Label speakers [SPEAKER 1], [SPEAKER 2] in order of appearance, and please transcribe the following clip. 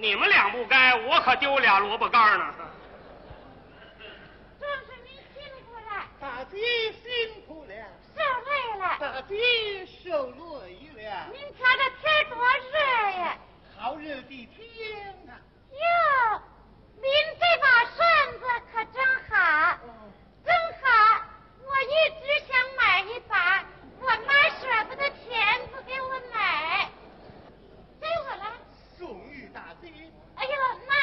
[SPEAKER 1] 你们俩不该，我可丢俩萝卜干呢。
[SPEAKER 2] 壮士你辛苦了，
[SPEAKER 3] 大姐辛苦了，
[SPEAKER 2] 受累了，
[SPEAKER 3] 大姐受累了。
[SPEAKER 2] 您瞧这天多热呀！
[SPEAKER 3] 好热的天呐！
[SPEAKER 2] 哟，您